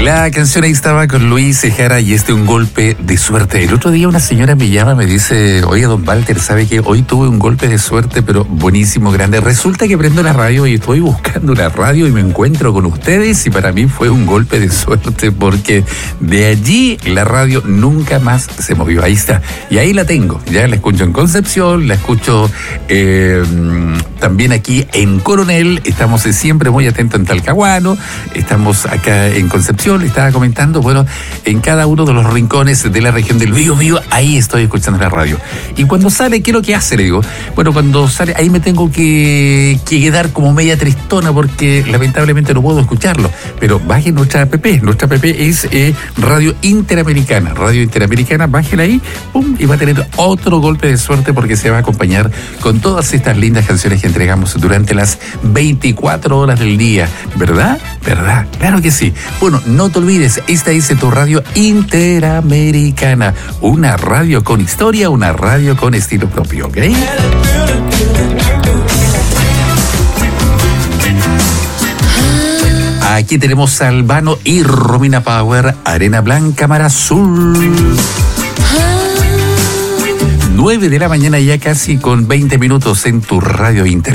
La canción ahí estaba con Luis Ejara y un golpe de suerte. El otro día una señora me llama, me dice, oye, don Walter, ¿sabe qué? Hoy tuve un golpe de suerte, pero buenísimo, grande. Resulta que prendo la radio y estoy buscando la radio y me encuentro con ustedes y para mí fue un golpe de suerte porque de allí la radio nunca más se movió. Ahí está. Y ahí la tengo. Ya la escucho en Concepción, la escucho también aquí en Coronel. Estamos siempre muy atentos en Talcahuano. Estamos acá en Concepción. Le estaba comentando, bueno, en cada uno de los rincones de la región del Biobío, ahí estoy escuchando la radio. Y cuando sale, ¿qué es lo que hace? Le digo, bueno, cuando sale, ahí me tengo que quedar como media tristona porque lamentablemente no puedo escucharlo. Pero baje nuestra app es Radio Interamericana. Radio Interamericana, bájela ahí, pum, y va a tener otro golpe de suerte porque se va a acompañar con todas estas lindas canciones que entregamos durante las 24 horas del día. ¿Verdad? ¿Verdad? Claro que sí. Bueno, no te olvides, esta es tu Radio Interamericana. Una radio con historia, una radio con estilo propio, ¿ok? Aquí tenemos a Albano y Romina Power, Arena Blanca, Mar Azul. 9 de la mañana ya casi con 20 minutos en tu Radio Interamericana.